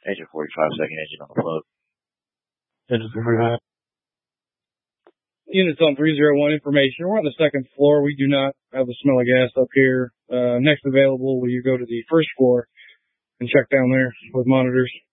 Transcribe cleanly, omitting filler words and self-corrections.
Engine 45, second engine on the plug. Engine 45. Units on 301 information. We're on the second floor. We do not have the smell of gas up here. Next available, will you go to the first floor and check down there with monitors?